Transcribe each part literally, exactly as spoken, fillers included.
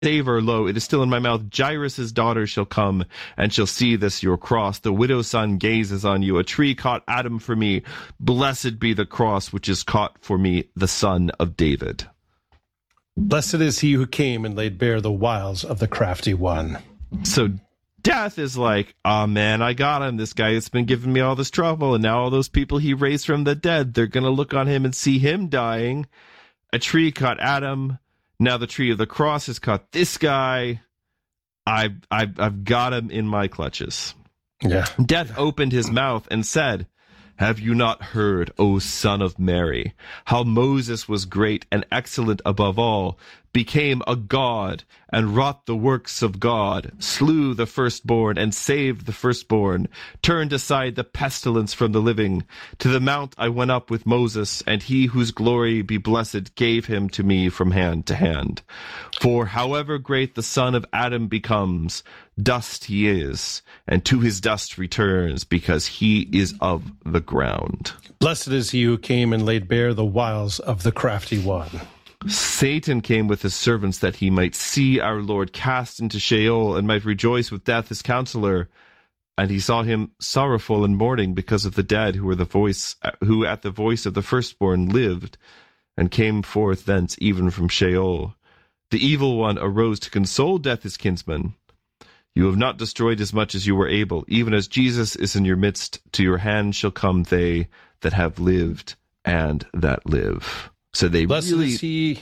savor, lo, it is still in my mouth. Jairus' daughter shall come, and shall see this your cross. The widow's son gazes on you. A tree caught Adam for me. Blessed be the cross which is caught for me, the son of David. Blessed is he who came and laid bare the wiles of the crafty one. So death is like, oh man, I got him. This guy has been giving me all this trouble, and now all those people he raised from the dead, they're going to look on him and see him dying. A tree caught Adam. Now the tree of the cross has caught this guy. I've, I've, I've got him in my clutches. Yeah. Death opened his mouth and said, have you not heard, O son of Mary, how Moses was great and excellent above all, became a god, and wrought the works of God, slew the firstborn, and saved the firstborn, turned aside the pestilence from the living. To the mount I went up with Moses, and he whose glory be blessed gave him to me from hand to hand. For however great the son of Adam becomes, dust he is, and to his dust returns, because he is of the ground. Blessed is he who came and laid bare the wiles of the crafty one. Satan came with his servants that he might see our Lord cast into Sheol, and might rejoice with death his counselor. And he saw him sorrowful and mourning because of the dead, who were the voice, who at the voice of the firstborn lived, and came forth thence even from Sheol. The evil one arose to console death his kinsman. You have not destroyed as much as you were able, even as Jesus is in your midst. To your hand shall come they that have lived and that live. So they Blessed really... is he,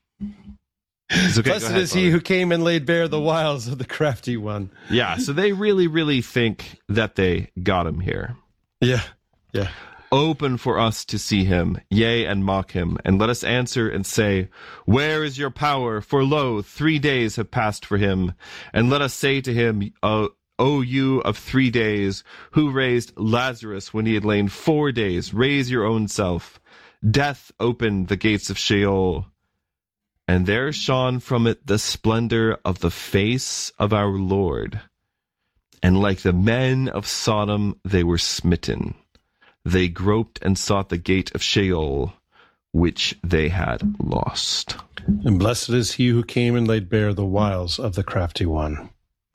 okay, Blessed ahead, is he who came and laid bare the wiles of the crafty one. Yeah, so they really, really think that they got him here. Yeah, yeah. Open for us to see him, yea, and mock him, and let us answer and say, where is your power? For lo, three days have passed for him. And let us say to him, O, o you of three days, who raised Lazarus when he had lain four days, raise your own self. Death opened the gates of Sheol, and there shone from it the splendor of the face of our Lord. And like the men of Sodom, they were smitten. They groped and sought the gate of Sheol, which they had lost. And blessed is he who came and laid bare the wiles of the crafty one.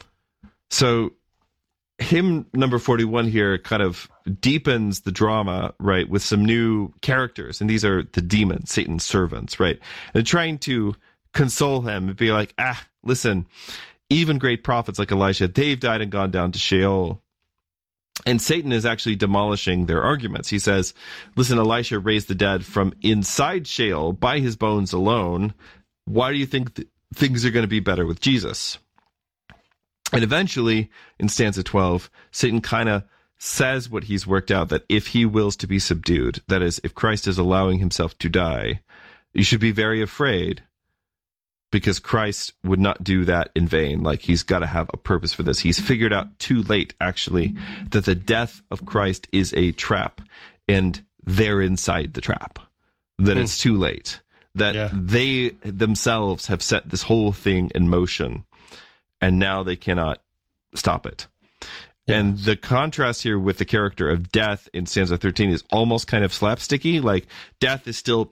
So hymn number forty-one here kind of deepens the drama, right, with some new characters. And these are the demons, Satan's servants, right? And trying to console him and be like, ah, listen, even great prophets like Elisha, they've died and gone down to Sheol. And Satan is actually demolishing their arguments. He says, listen, Elisha raised the dead from inside Sheol by his bones alone. Why do you think th- things are going to be better with Jesus? And eventually, in stanza twelve, Satan kind of says what he's worked out, that if he wills to be subdued, that is, if Christ is allowing himself to die, you should be very afraid, because Christ would not do that in vain. Like, he's got to have a purpose for this. He's figured out too late, actually, that the death of Christ is a trap, and they're inside the trap. That mm. it's too late. That yeah. they themselves have set this whole thing in motion, and now they cannot stop it. Yeah. And the contrast here with the character of Death in stanza thirteen is almost kind of slapsticky. Like, Death is still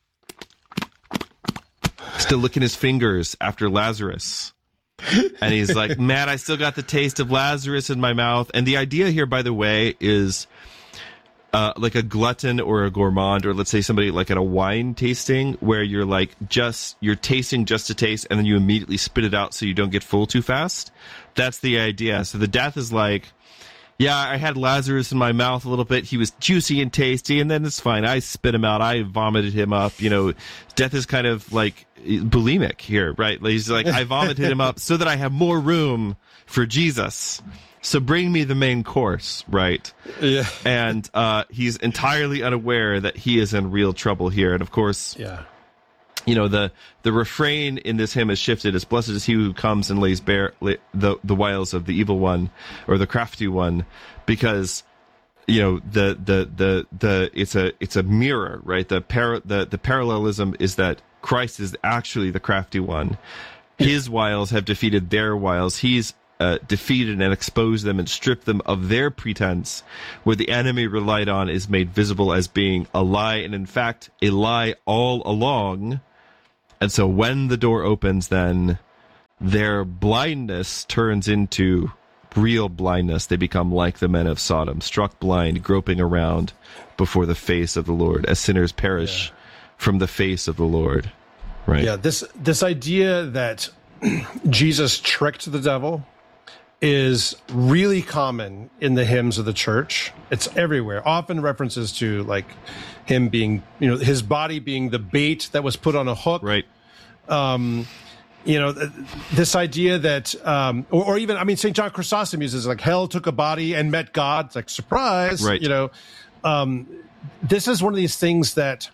still licking his fingers after Lazarus. And he's like, man, I still got the taste of Lazarus in my mouth. And the idea here, by the way, is uh, like a glutton or a gourmand, or let's say somebody like at a wine tasting, where you're like, just, you're tasting just to taste, and then you immediately spit it out so you don't get full too fast. That's the idea. So the Death is like, yeah, I had Lazarus in my mouth a little bit. He was juicy and tasty, and then it's fine. I spit him out. I vomited him up. You know, Death is kind of like bulimic here, right? He's like, I vomited him up so that I have more room for Jesus. So bring me the main course, right? Yeah. And uh, he's entirely unaware that he is in real trouble here. And of course, yeah. you know, the the refrain in this hymn is shifted as blessed is he who comes and lays bare the the wiles of the evil one, or the crafty one, because you know the the the the it's a it's a mirror, right? The par- the the parallelism is that Christ is actually the crafty one. His wiles have defeated their wiles. He's uh, defeated and exposed them and stripped them of their pretense. Where the enemy relied on is made visible as being a lie, and in fact a lie all along. And so when the door opens, then their blindness turns into real blindness. They become like the men of Sodom, struck blind, groping around before the face of the Lord, as sinners perish yeah. from the face of the Lord. Right? Yeah, this this idea that Jesus tricked the devil is really common in the hymns of the church. It's everywhere. Often references to like him being, you know, his body being the bait that was put on a hook. Right. Um, you know, this idea that, um, or, or even, I mean, Saint John Chrysostom uses like hell took a body and met God. It's like, surprise, right. you know. Um, this is one of these things that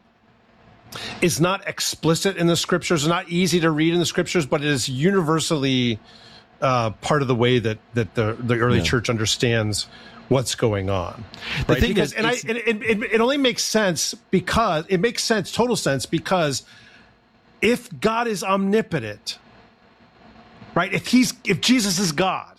is not explicit in the scriptures, not easy to read in the scriptures, but it is universally uh, part of the way that, that the, the early yeah. church understands what's going on. The right? thing because, is, and I, it, it, it only makes sense because it makes sense, total sense, because if God is omnipotent, right? If he's, if Jesus is God,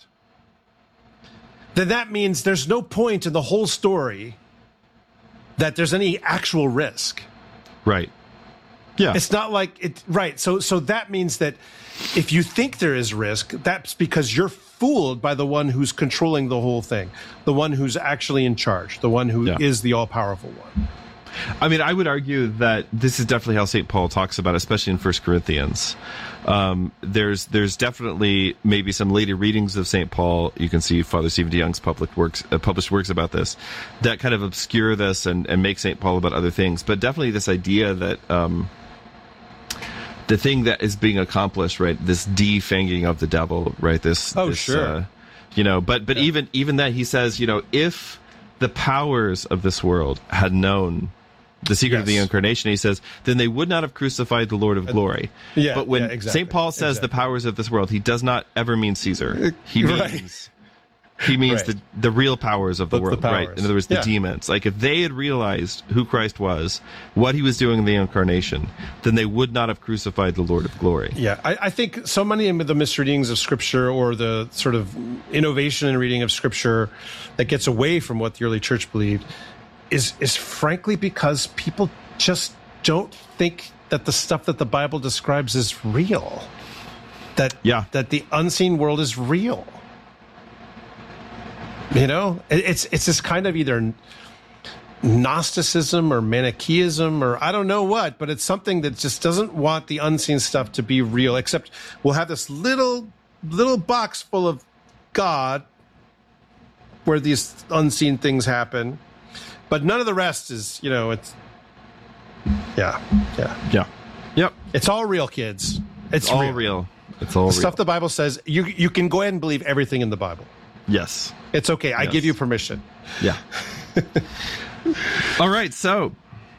then that means there's no point in the whole story that there's any actual risk. Right. Yeah. It's not like it, right. So, so that means that if you think there is risk, that's because you're fooled by the one who's controlling the whole thing, the one who's actually in charge, the one who yeah. is the all-powerful one. I mean, I would argue that this is definitely how Saint Paul talks about it, especially in First Corinthians. Um, there's there's definitely maybe some later readings of Saint Paul. You can see Father Stephen DeYoung's public works, uh, published works about this that kind of obscure this and, and make Saint Paul about other things. But definitely this idea that um, the thing that is being accomplished, right, this defanging of the devil, right, this, oh, this, sure. uh, you know, but but yeah. even even that he says, you know, if the powers of this world had known the secret yes. of the incarnation, he says, then they would not have crucified the Lord of glory. Uh, yeah, but when yeah, exactly, Saint Paul says exactly. the powers of this world, he does not ever mean Caesar. He right. means he means right. the the real powers of the the, world, the right? In other words, the yeah. demons. Like if they had realized who Christ was, what he was doing in the incarnation, then they would not have crucified the Lord of glory. Yeah, I, I think so many of the misreadings of Scripture or the sort of innovation in reading of Scripture that gets away from what the early church believed is is frankly because people just don't think that the stuff that the Bible describes is real. That yeah. that the unseen world is real. You know, it's it's this kind of either Gnosticism or Manichaeism or I don't know what, but it's something that just doesn't want the unseen stuff to be real, except we'll have this little little box full of God where these unseen things happen, but none of the rest is, you know, it's yeah, yeah, yeah, yep. It's all real, kids. It's, it's all real. real. It's all the real. Stuff the Bible says. You you can go ahead and believe everything in the Bible. Yes, it's okay. I yes. give you permission. Yeah. All right. So,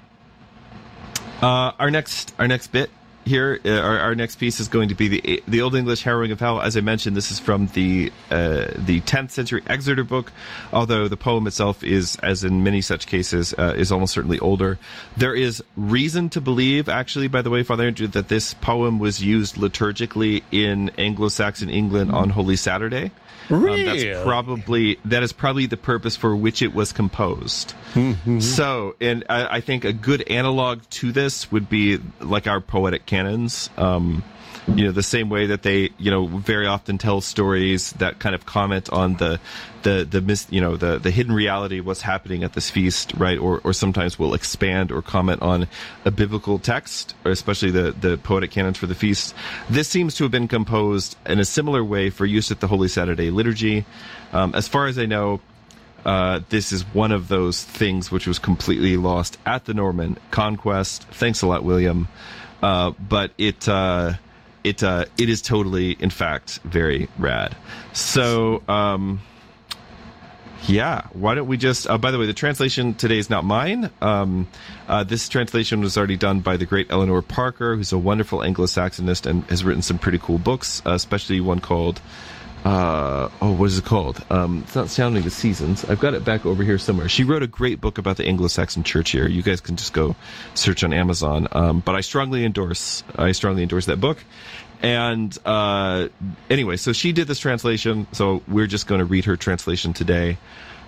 uh, our next our next bit here, uh, our, our next piece is going to be the the Old English Harrowing of Hell. As I mentioned, this is from the uh, the tenth century Exeter book, although the poem itself is, as in many such cases, uh, is almost certainly older. There is reason to believe, actually, by the way, Father Andrew, that this poem was used liturgically in Anglo-Saxon England on Holy Saturday. Really? Um, that's probably that is probably the purpose for which it was composed. Mm-hmm. So, and I, I think a good analog to this would be like our poetic canons. Um, you know, the same way that they, you know, very often tell stories that kind of comment on the, the, the mis, you know, the, the hidden reality of what's happening at this feast, right? Or, or sometimes will expand or comment on a biblical text, or especially the, the poetic canons for the feast. This seems to have been composed in a similar way for use at the Holy Saturday liturgy. Um, as far as I know, uh, this is one of those things which was completely lost at the Norman conquest. Thanks a lot, William. Uh, but it, uh, It uh, it is totally, in fact, very rad. So, um, yeah, why don't we just... Uh, by the way, the translation today is not mine. Um, uh, this translation was already done by the great Eleanor Parker, who's a wonderful Anglo-Saxonist and has written some pretty cool books, uh, especially one called... Uh, oh, what is it called? Um, it's not Sounding the Seasons. I've got it back over here somewhere. She wrote a great book about the Anglo-Saxon Church here. You guys can just go search on Amazon. Um, but I strongly endorse, I strongly endorse that book. And uh, anyway, so she did this translation. So we're just going to read her translation today.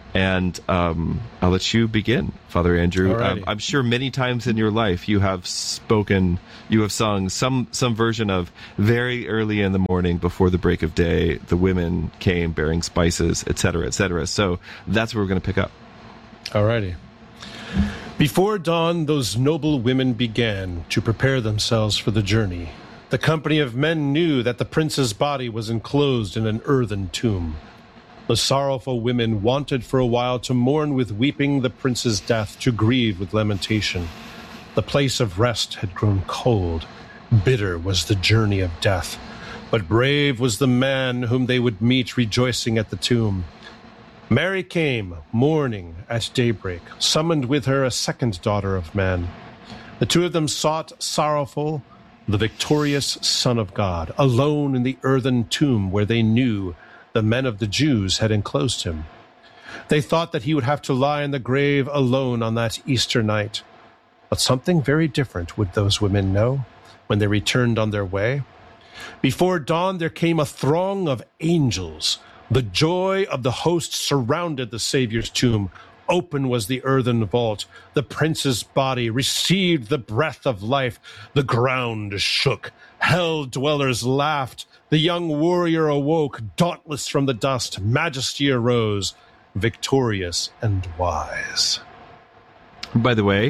And um, I'll let you begin, Father Andrew. Um, Alrighty. I'm sure many times in your life you have spoken, you have sung some some version of very early in the morning before the break of day, the women came bearing spices, et cetera, et cetera. So that's where we're going to pick up. Alrighty. Before dawn, those noble women began to prepare themselves for the journey. The company of men knew that the prince's body was enclosed in an earthen tomb. The sorrowful women wanted for a while to mourn with weeping the prince's death, to grieve with lamentation. The place of rest had grown cold. Bitter was the journey of death. But brave was the man whom they would meet rejoicing at the tomb. Mary came, mourning at daybreak, summoned with her a second daughter of man. The two of them sought sorrowful, the victorious Son of God, alone in the earthen tomb where they knew the men of the Jews had enclosed him. They thought that he would have to lie in the grave alone on that Easter night. But something very different would those women know when they returned on their way. Before dawn there came a throng of angels. The joy of the host surrounded the Savior's tomb. Open was the earthen vault. The prince's body received the breath of life. The ground shook. Hell dwellers laughed. The young warrior awoke, dauntless from the dust. Majesty arose, victorious and wise. By the way,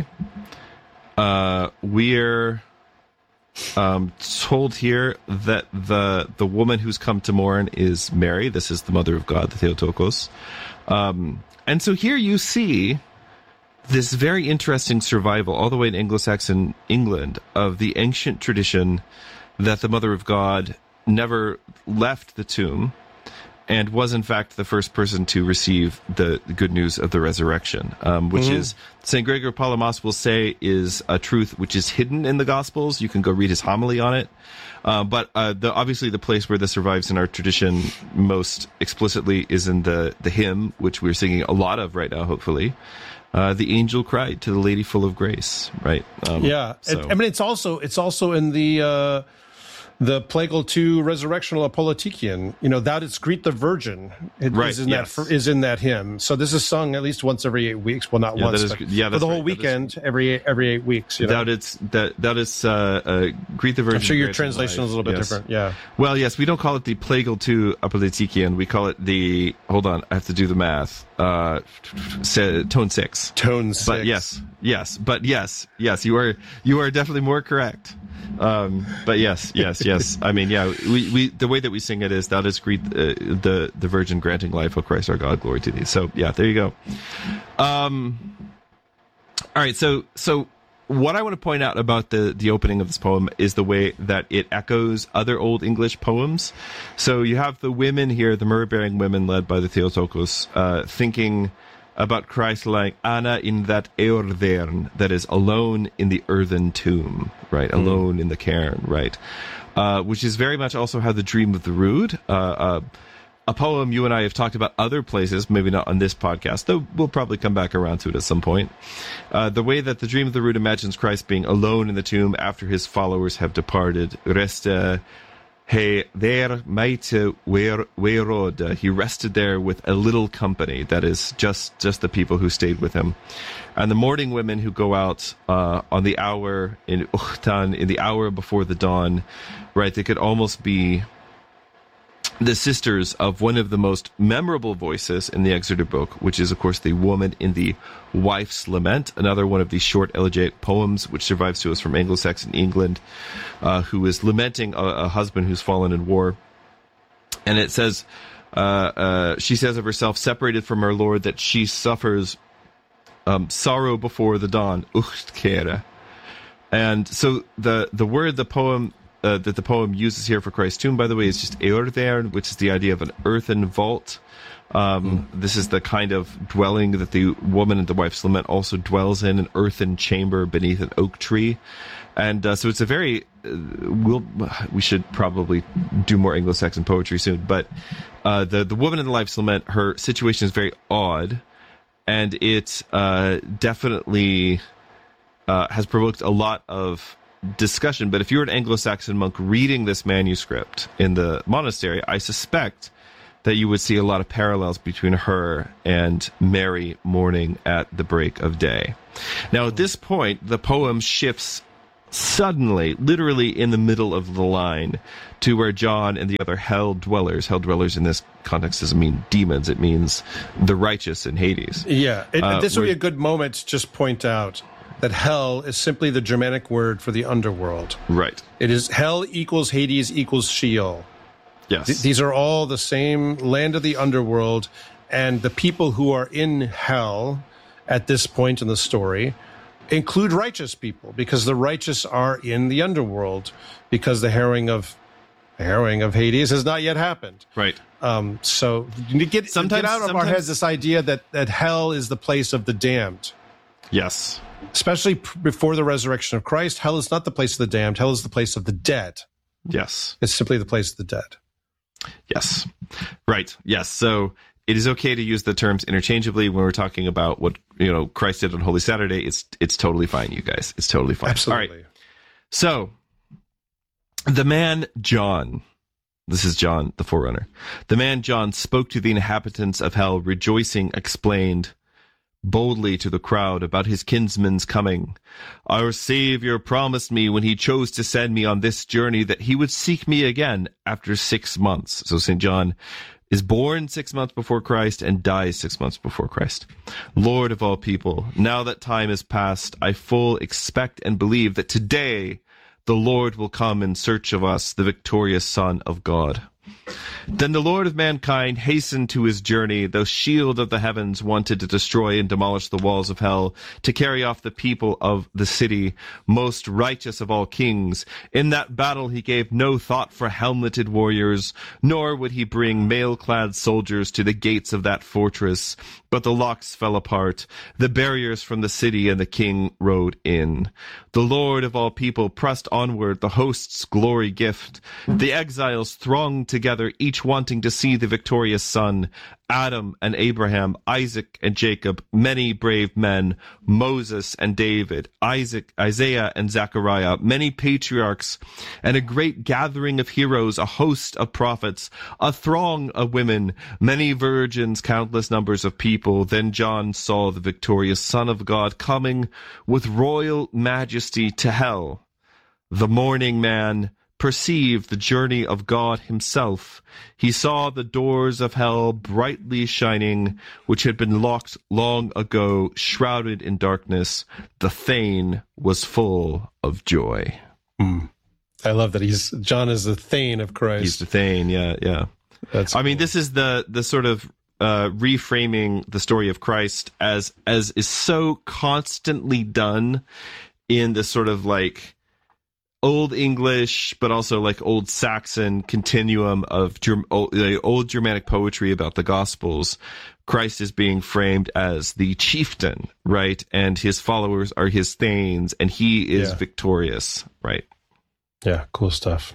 uh, we're um, told here that the the woman who's come to mourn is Mary. This is the Mother of God, the Theotokos. Um, and so here you see this very interesting survival, all the way in Anglo-Saxon England, of the ancient tradition that the Mother of God never left the tomb and was in fact the first person to receive the good news of the resurrection, um, which mm-hmm. is, Saint Gregor Palamas will say, is a truth which is hidden in the Gospels. You can go read his homily on it. Uh, but uh, the, obviously the place where this survives in our tradition most explicitly is in the, the hymn, which we're singing a lot of right now, hopefully. Uh, the angel cried to the lady full of grace, right? Um, yeah. So. I mean, it's also, it's also in the... Uh... The Plagal two Resurrectional Apologetian, you know, thou didst greet the Virgin, it right, is in yes. that is in that hymn. So this is sung at least once every eight weeks. Well, not yeah, once, that is, but yeah, for the whole right. weekend, is, every every eight weeks. You know? Thou didst that that is uh, uh, greet the Virgin. I'm sure your translation is a little bit yes. different. Yeah. Well, yes, we don't call it the Plagal two Apologetian. We call it the. Hold on, I have to do the math. Uh, tone six. Tone six. But yes, yes, but yes, yes, you are you are definitely more correct. Um, but yes, yes, yes. I mean, yeah, we, we the way that we sing it is, thou didst greet uh, the the Virgin granting life, O Christ our God, glory to thee. So yeah, there you go. Um, all right, so so what I want to point out about the the opening of this poem is the way that it echoes other Old English poems. So you have the women here, the myrrh-bearing women led by the Theotokos, uh, thinking about Christ like Anna in that eorthern, that is alone in the earthen tomb, right? Mm. Alone in the cairn, right? Uh, which is very much also how the Dream of the Rood, uh, uh, a poem you and I have talked about other places, maybe not on this podcast, though we'll probably come back around to it at some point. Uh, the way that the Dream of the Rood imagines Christ being alone in the tomb after his followers have departed. Resta He there might where where he rested there with a little company, that is just just the people who stayed with him, and the mourning women who go out uh, on the hour in Uchtan, in the hour before the dawn, right? They could almost be the sisters of one of the most memorable voices in the Exeter book, which is, of course, the woman in the Wife's Lament, another one of these short elegiac poems which survives to us from Anglo-Saxon England, uh, who is lamenting a, a husband who's fallen in war. And it says, uh, uh, she says of herself, separated from her Lord, that she suffers um, sorrow before the dawn, uchtkere. And so the, the word the poem Uh, that the poem uses here for Christ's tomb, by the way, is just eorthern, which is the idea of an earthen vault. Um, mm. This is the kind of dwelling that the woman in the Wife's Lament also dwells in, an earthen chamber beneath an oak tree. And uh, so it's a very, uh, we'll, we should probably do more Anglo-Saxon poetry soon, but uh, the, the woman in the Wife's Lament, her situation is very odd, and it uh, definitely uh, has provoked a lot of discussion. But if you're an Anglo-Saxon monk reading this manuscript in the monastery, I suspect that you would see a lot of parallels between her and Mary mourning at the break of day. Now, at this point, the poem shifts suddenly, literally in the middle of the line, to where John and the other hell dwellers, hell dwellers in this context doesn't mean demons, it means the righteous in Hades. Yeah, it, Uh, this would be we're- a good moment to just point out that hell is simply the Germanic word for the underworld. Right. It is hell equals Hades equals Sheol. Yes. Th- these are all the same land of the underworld, and the people who are in hell at this point in the story include righteous people, because the righteous are in the underworld, because the harrowing of the harrowing of Hades has not yet happened. Right. Um, so you get, Sometimes- get out of our sometimes- heads this idea that, that hell is the place of the damned. Yes. Especially p- before the resurrection of Christ, hell is not the place of the damned. Hell is the place of the dead. Yes. It's simply the place of the dead. Yes. Right. Yes. So it is okay to use the terms interchangeably when we're talking about what, you know, Christ did on Holy Saturday. It's it's totally fine, you guys. It's totally fine. Absolutely. All right. So the man John, this is John, the forerunner. The man John spoke to the inhabitants of hell, rejoicing, explained boldly to the crowd about his kinsman's coming. Our Savior promised me when he chose to send me on this journey that he would seek me again after six months. So Saint John is born six months before Christ and dies six months before Christ. Lord of all people, now that time is past, I full expect and believe that today the Lord will come in search of us, the victorious Son of God. Then the Lord of mankind hastened to his journey, though shield of the heavens wanted to destroy and demolish the walls of hell, to carry off the people of the city, most righteous of all kings. In that battle he gave no thought for helmeted warriors, nor would he bring mail-clad soldiers to the gates of that fortress. But the locks fell apart, the barriers from the city, and the king rode in. The Lord of all people pressed onward, the host's glory gift. The exiles thronged together, each wanting to see the victorious son. Adam and Abraham, Isaac and Jacob, many brave men, Moses and David, Isaac, Isaiah and Zechariah, many patriarchs, and a great gathering of heroes, a host of prophets, a throng of women, many virgins, countless numbers of people. Then John saw the victorious Son of God coming with royal majesty to hell. The morning man perceived the journey of God himself. He saw the doors of hell brightly shining, which had been locked long ago, shrouded in darkness. The Thane was full of joy. Mm. I love that he's John is the Thane of Christ. He's the Thane, yeah, yeah. That's I mean, cool. this is the the sort of uh, reframing the story of Christ as as is so constantly done in this sort of like Old English, but also like Old Saxon continuum of Germ- old, uh, old Germanic poetry about the Gospels. Christ is being framed as the chieftain, right? And his followers are his thanes, and he is Yeah. victorious, right? Yeah, cool stuff.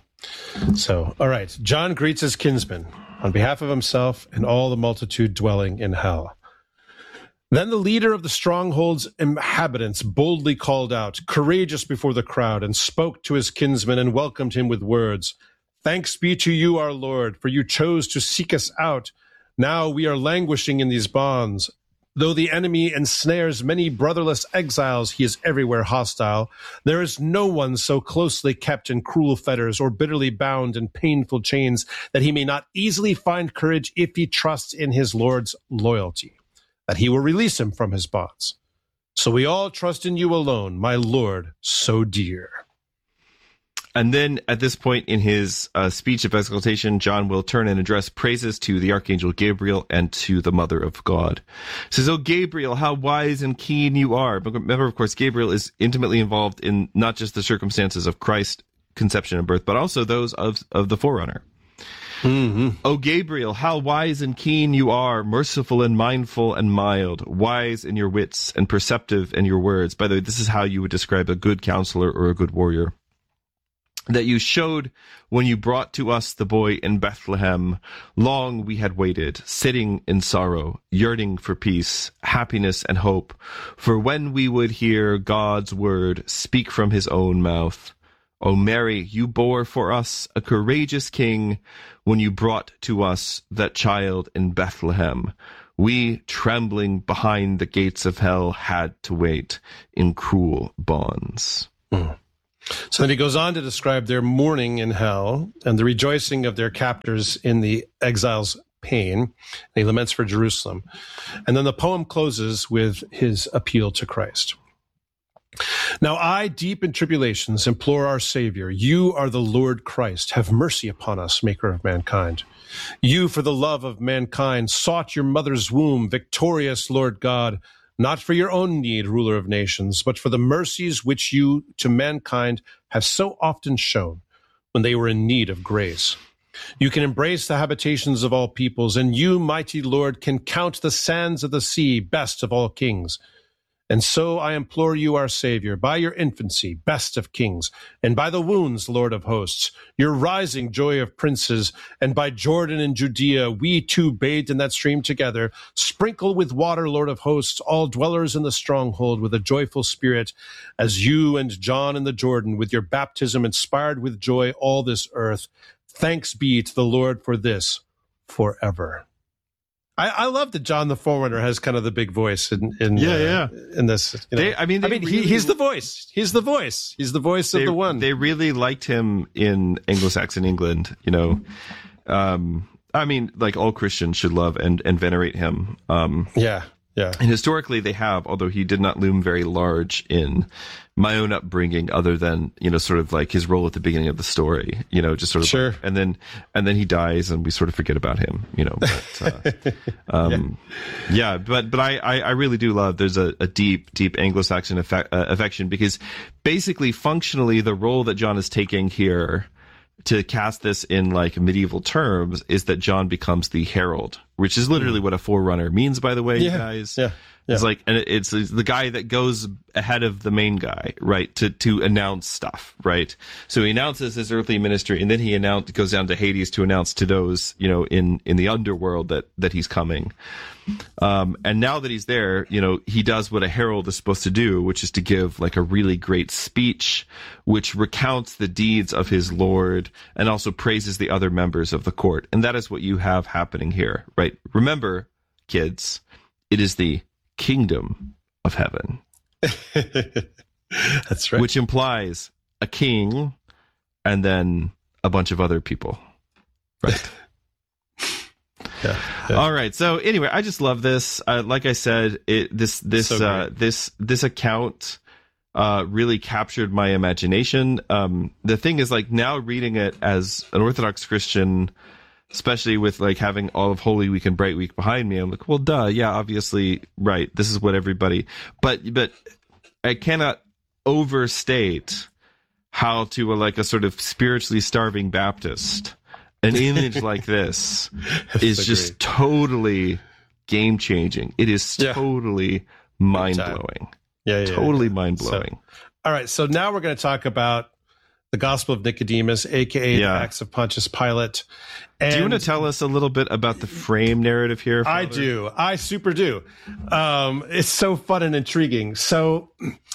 So, all right. John greets his kinsman on behalf of himself and all the multitude dwelling in hell. Then the leader of the stronghold's inhabitants boldly called out, courageous before the crowd, and spoke to his kinsman and welcomed him with words. Thanks be to you, our Lord, for you chose to seek us out. Now we are languishing in these bonds. Though the enemy ensnares many brotherless exiles, he is everywhere hostile. There is no one so closely kept in cruel fetters or bitterly bound in painful chains that he may not easily find courage if he trusts in his Lord's loyalty, that he will release him from his bonds. So we all trust in you alone, my Lord, so dear. And then at this point in his uh, speech of exaltation, John will turn and address praises to the archangel Gabriel and to the Mother of God. He says, "Oh, Gabriel, how wise and keen you are." But remember, of course, Gabriel is intimately involved in not just the circumstances of Christ's conception and birth, but also those of, of the forerunner. Mm-hmm. "O Gabriel, how wise and keen you are, merciful and mindful and mild, wise in your wits and perceptive in your words." By the way, this is how you would describe a good counselor or a good warrior. "That you showed when you brought to us the boy in Bethlehem. Long we had waited, sitting in sorrow, yearning for peace, happiness, and hope. For when we would hear God's word speak from his own mouth, O Mary, you bore for us a courageous king when you brought to us that child in Bethlehem. We, trembling behind the gates of hell, had to wait in cruel bonds. Mm. So then he goes on to describe their mourning in hell and the rejoicing of their captors in the exile's pain. And he laments for Jerusalem. And then the poem closes with his appeal to Christ. Now I, deep in tribulations, implore our Savior. You are the Lord Christ. Have mercy upon us, maker of mankind. You, for the love of mankind, sought your mother's womb, victorious Lord God, not for your own need, ruler of nations, but for the mercies which you to mankind have so often shown when they were in need of grace. You can embrace the habitations of all peoples, and you, mighty Lord, can count the sands of the sea, best of all kings. And so I implore you, our Savior, by your infancy, best of kings, and by the wounds, Lord of hosts, your rising joy of princes, and by Jordan and Judea, we too bathed in that stream together, sprinkle with water, Lord of hosts, all dwellers in the stronghold with a joyful spirit, as you and John in the Jordan, with your baptism inspired with joy all this earth. Thanks be to the Lord for this forever. I, I love that John the Forerunner has kind of the big voice in in Yeah, uh, yeah. in this. You know. They, I mean, they I mean, really, he, he's the voice. He's the voice. He's the voice they, of the one. They really liked him in Anglo-Saxon England. You know, um, I mean, like all Christians should love and and venerate him. Um, yeah, yeah. And historically, they have, although he did not loom very large in my own upbringing, other than, you know, sort of like his role at the beginning of the story, you know, just sort of, sure. like, and then, and then he dies and we sort of forget about him, you know, but, uh, um, yeah. yeah, but, but I, I, I really do love, there's a, a deep, deep Anglo-Saxon affec- uh, affection, because basically functionally the role that John is taking here, to cast this in like medieval terms, is that John becomes the herald, which is literally what a forerunner means, by the way, yeah. you guys. Yeah. Yeah. It's like, and it's, it's the guy that goes ahead of the main guy, right? To, to announce stuff, right? So he announces his earthly ministry, and then he announce, goes down to Hades to announce to those, you know, in, in the underworld that, that he's coming. Um, and now that he's there, you know, he does what a herald is supposed to do, which is to give like a really great speech, which recounts the deeds of his Lord and also praises the other members of the court. And that is what you have happening here, right? Remember, kids, it is the kingdom of heaven. That's right. Which implies a king and then a bunch of other people. Right. yeah, yeah. All right. So anyway, I just love this. Uh, like I said, it this this So uh, this this account uh, really captured my imagination. Um, the thing is, like, now reading it as an Orthodox Christian, especially with like having all of Holy Week and Bright Week behind me, I'm like, well, duh, yeah, obviously, right. This is what everybody, but, but I cannot overstate how to a, like a sort of spiritually starving Baptist, an image like this is Agreed. just totally game changing. It is Yeah. totally mind blowing. Yeah, yeah, Totally yeah. mind blowing. So, all right. So now we're going to talk about the Gospel of Nicodemus, aka Yeah. the Acts of Pontius Pilate. And Do you want to tell us a little bit about the frame narrative here, I Father? do. I super do. Um, it's so fun and intriguing. So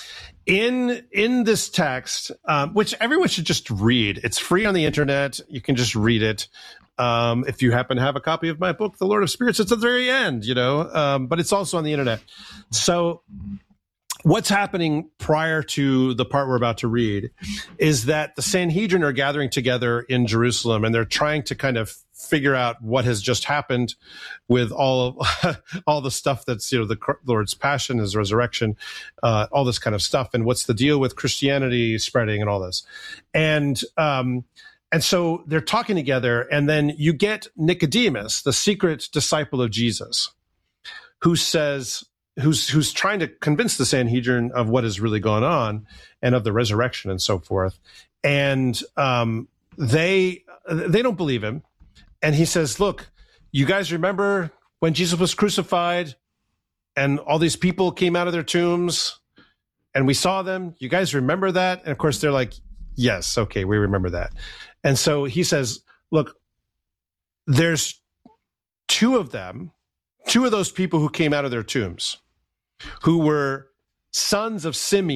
in in this text, um, which everyone should just read. It's free on the internet. You can just read it. Um, if you happen to have a copy of my book, The Lord of Spirits, it's at the very end, you know, um, but it's also on the internet. So what's happening prior to the part we're about to read is that the Sanhedrin are gathering together in Jerusalem, and they're trying to kind of figure out what has just happened with all of all the stuff that's, you know, the Lord's passion, his resurrection, uh, all this kind of stuff, and what's the deal with Christianity spreading and all this. And um, and so they're talking together, and then you get Nicodemus, the secret disciple of Jesus, who says, who's who's trying to convince the Sanhedrin of what has really gone on and of the resurrection and so forth. And um, they they don't believe him. And he says, look, you guys remember when Jesus was crucified and all these people came out of their tombs and we saw them? You guys remember that? And of course, they're like, yes, okay, we remember that. And so he says, look, there's two of them, two of those people who came out of their tombs, who were sons of Simeon,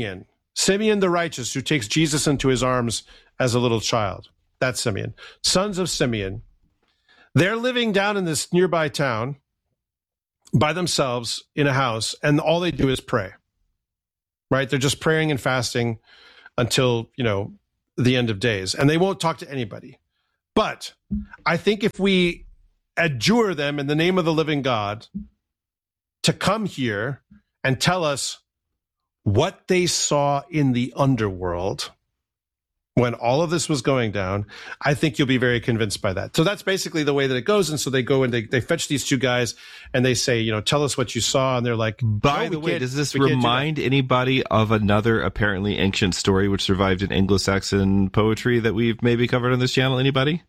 Simeon the righteous, who takes Jesus into his arms as a little child. That's Simeon. Sons of Simeon. They're living down in this nearby town by themselves in a house, and all they do is pray. Right? They're just praying and fasting until, you know, the end of days. And they won't talk to anybody. But I think if we adjure them in the name of the living God to come here and tell us what they saw in the underworld when all of this was going down, I think you'll be very convinced by that. So that's basically the way that it goes. And so they go and they, they fetch these two guys and they say, you know, tell us what you saw. And they're like, by no, the way, does this do remind anybody of another apparently ancient story which survived in Anglo-Saxon poetry that we've maybe covered on this channel? Anybody?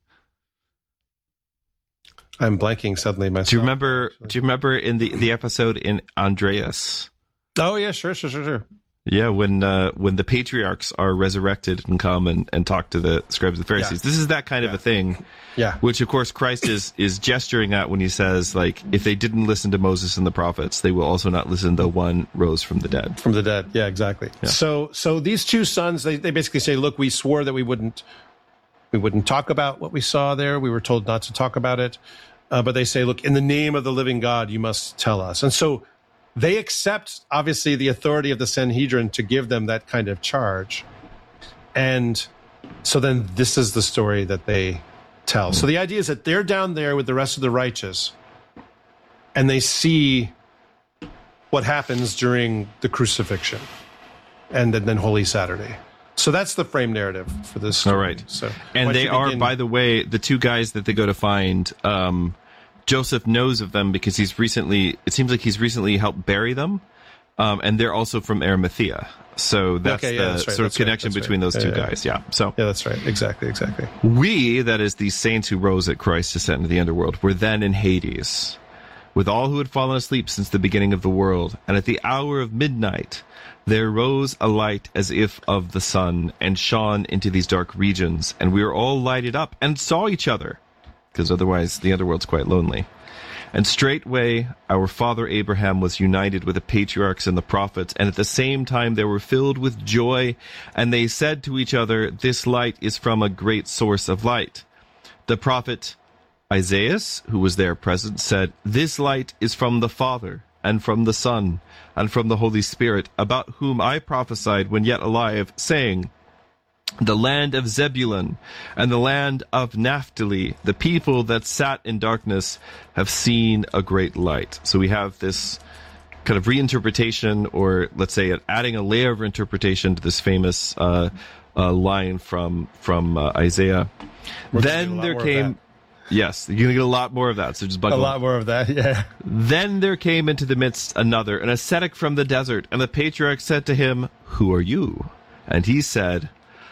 I'm blanking suddenly myself. Do you remember, do you remember in the, the episode in Andreas? Oh, yeah, sure, sure, sure, sure. Yeah, when uh, when the patriarchs are resurrected and come and, and talk to the scribes and Pharisees. Yeah. This is that kind of yeah. a thing. Yeah. Which, of course, Christ is is gesturing at when he says, like, if they didn't listen to Moses and the prophets, they will also not listen to one rose from the dead. From the dead. Yeah, exactly. Yeah. So so these two sons, they, they basically say, look, we swore that we wouldn't we wouldn't talk about what we saw there. We were told not to talk about it. Uh, but they say, look, in the name of the living God, you must tell us. And so they accept, obviously, the authority of the Sanhedrin to give them that kind of charge. And so then this is the story that they tell. So the idea is that they're down there with the rest of the righteous, and they see what happens during the crucifixion and then, then Holy Saturday. So that's the frame narrative for this story. All right. So, and they are, begin... by the way, the two guys that they go to find, um, Joseph knows of them because he's recently, it seems like he's recently helped bury them. Um, and they're also from Arimathea. So that's okay, the yeah, that's right, sort that's of connection right, between right. those two yeah, yeah, guys. Yeah. So yeah, that's right. Exactly, exactly. We, that is the saints who rose at Christ's descent into the underworld, were then in Hades, with all who had fallen asleep since the beginning of the world. And at the hour of midnight, there rose a light as if of the sun, and shone into these dark regions. And we were all lighted up and saw each other, because otherwise the underworld's quite lonely. And straightway our father Abraham was united with the patriarchs and the prophets, and at the same time they were filled with joy, and they said to each other, this light is from a great source of light. The prophet Isaiah, who was there present, said, this light is from the Father, and from the Son, and from the Holy Spirit, about whom I prophesied when yet alive, saying, the land of Zebulun and the land of Naphtali, the people that sat in darkness have seen a great light. So we have this kind of reinterpretation, or let's say adding a layer of interpretation to this famous uh, uh, line from from uh, Isaiah. We're then there came, yes, you're gonna get a lot more of that. So just buckle a lot more of that, yeah. Then there came into the midst another, an ascetic from the desert, and the patriarch said to him, who are you? And he said,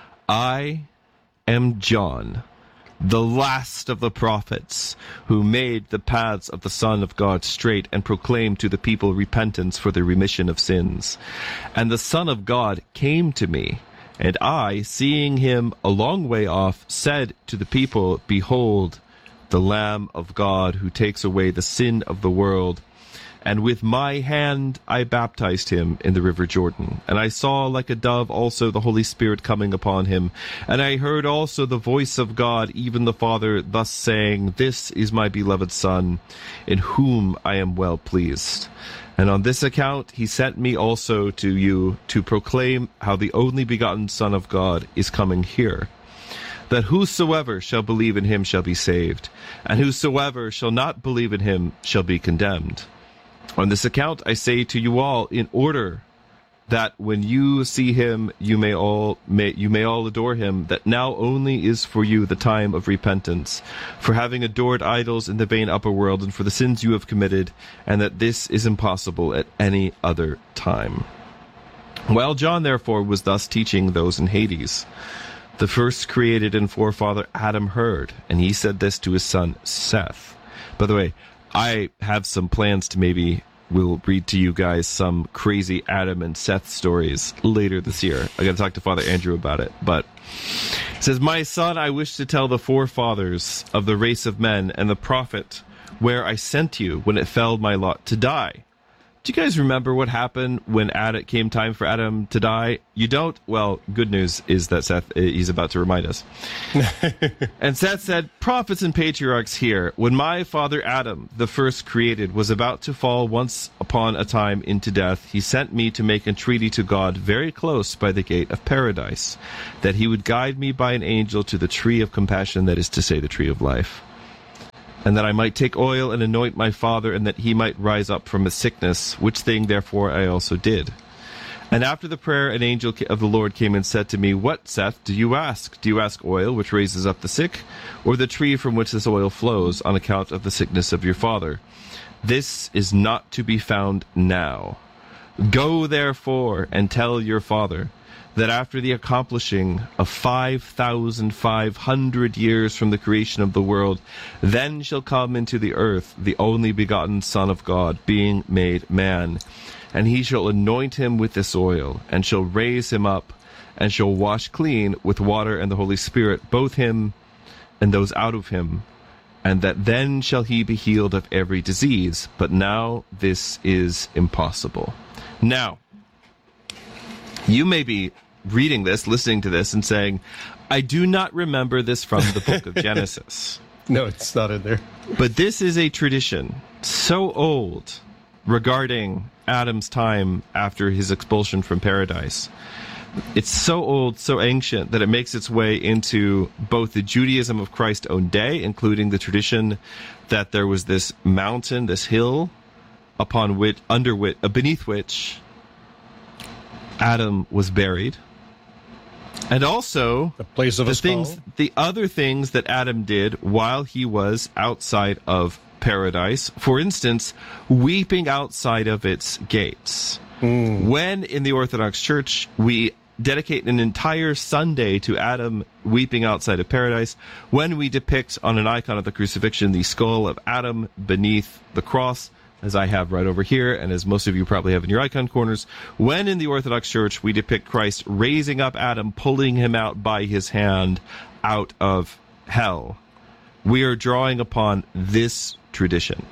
I am John, the last of the prophets, who made the paths of the Son of God straight and proclaimed to the people repentance for the remission of sins. And the Son of God came to me, and I, seeing him a long way off, said to the people, behold, the Lamb of God who takes away the sin of the world. And with my hand I baptized him in the river Jordan. And I saw like a dove also the Holy Spirit coming upon him. And I heard also the voice of God, even the Father, thus saying, this is my beloved Son, in whom I am well pleased. And on this account he sent me also to you to proclaim how the only begotten Son of God is coming here, that whosoever shall believe in him shall be saved, and whosoever shall not believe in him shall be condemned. On this account I say to you all, in order that when you see him, you may all may you may all adore him, that now only is for you the time of repentance, for having adored idols in the vain upper world, and for the sins you have committed, and that this is impossible at any other time. While John therefore was thus teaching those in Hades, the first created and forefather Adam heard, and he said this to his son Seth. By the way, I have some plans to maybe we'll read to you guys some crazy Adam and Seth stories later this year. I got to talk to Father Andrew about it. But it says, my son, I wish to tell the forefathers of the race of men and the prophet where I sent you when it fell my lot to die. Do you guys remember what happened when Adam came time for Adam to die? You don't? Well, good news is that Seth, he's about to remind us. And Seth said, prophets and patriarchs here, when my father Adam, the first created, was about to fall once upon a time into death, he sent me to make entreaty to God very close by the gate of paradise, that he would guide me by an angel to the tree of compassion, that is to say, the tree of life. And that I might take oil and anoint my father, and that he might rise up from his sickness, which thing therefore I also did. And after the prayer, an angel of the Lord came and said to me, What, Seth, do you ask? Do you ask oil, which raises up the sick, or the tree from which this oil flows, on account of the sickness of your father? This is not to be found now. Go therefore and tell your father, that after the accomplishing of five thousand five hundred years from the creation of the world, then shall come into the earth the only begotten Son of God, being made man. And he shall anoint him with this oil, and shall raise him up, and shall wash clean with water and the Holy Spirit, both him and those out of him. And that then shall he be healed of every disease. But now this is impossible. Now, you may be reading this, listening to this, and saying, I do not remember this from the book of Genesis. No, it's not in there. But this is a tradition so old regarding Adam's time after his expulsion from paradise. It's so old, so ancient, that it makes its way into both the Judaism of Christ's own day, including the tradition that there was this mountain, this hill, upon which, under which, uh, beneath which Adam was buried, and also the place of the his things, fall. the other things that Adam did while he was outside of paradise. For instance, weeping outside of its gates. Mm. When in the Orthodox Church we dedicate an entire Sunday to Adam weeping outside of paradise, when we depict on an icon of the crucifixion the skull of Adam beneath the cross, as I have right over here, and as most of you probably have in your icon corners, when in the Orthodox Church we depict Christ raising up Adam, pulling him out by his hand out of hell, we are drawing upon this tradition.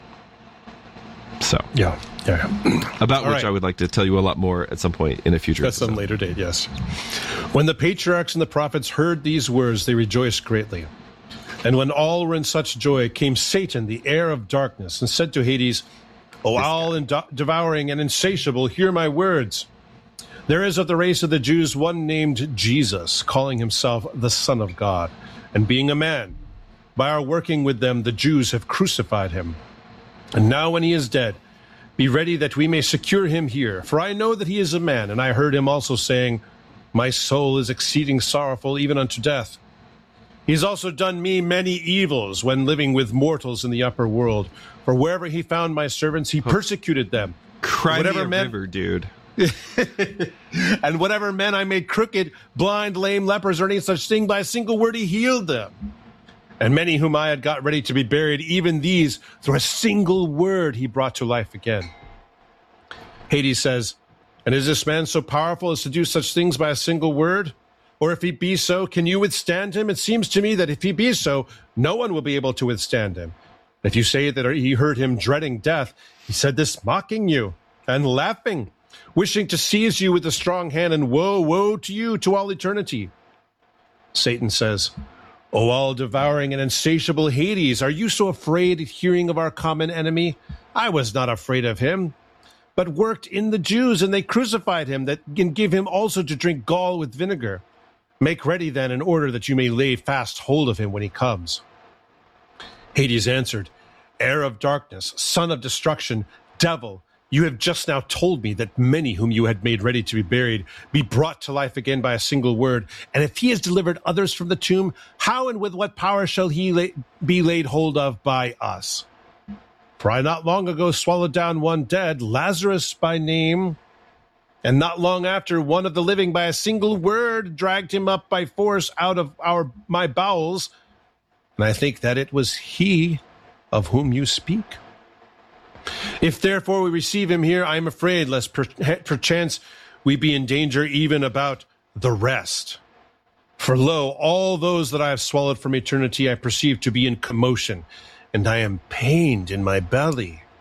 So, yeah, yeah, yeah. about All which right. I would like to tell you a lot more at some point in a future At episode. some later date, yes. When the patriarchs and the prophets heard these words, they rejoiced greatly. And when all were in such joy, came Satan, the heir of darkness, and said to Hades, O all and devouring and insatiable, hear my words. There is of the race of the Jews one named Jesus, calling himself the Son of God. And being a man, by our working with them, the Jews have crucified him. And now when he is dead, be ready that we may secure him here. For I know that he is a man, and I heard him also saying, My soul is exceeding sorrowful, even unto death. He has also done me many evils when living with mortals in the upper world. For wherever he found my servants, he persecuted them. Cry me a men, river, dude. And whatever men I made crooked, blind, lame, lepers, or any such thing, by a single word he healed them. And many whom I had got ready to be buried, even these, through a single word he brought to life again. Hades says, And is this man so powerful as to do such things by a single word? Or if he be so, can you withstand him? It seems to me that if he be so, no one will be able to withstand him. If you say that he heard him dreading death, he said this mocking you and laughing, wishing to seize you with a strong hand, and woe, woe to you to all eternity. Satan says, O all devouring and insatiable Hades, are you so afraid at hearing of our common enemy? I was not afraid of him, but worked in the Jews, and they crucified him, that and give him also to drink gall with vinegar. Make ready then, in order that you may lay fast hold of him when he comes. Hades answered, Heir of darkness, son of destruction, devil, you have just now told me that many whom you had made ready to be buried be brought to life again by a single word. And if he has delivered others from the tomb, how and with what power shall he lay, be laid hold of by us? For I not long ago swallowed down one dead, Lazarus by name, and not long after one of the living by a single word dragged him up by force out of our my bowels. And I think that it was he of whom you speak. If therefore we receive him here, I am afraid lest perchance we be in danger even about the rest. For lo, all those that I have swallowed from eternity I perceive to be in commotion, and I am pained in my belly.